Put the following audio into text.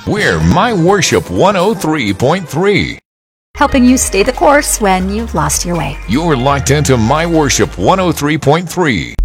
We're My Worship 103.3. helping you stay the course when you've lost your way. You're locked into My Worship 103.3.